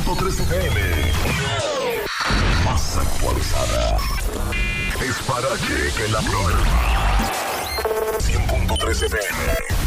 100.3 FM. Más actualizada. Es para que la prueba. 100.3 FM.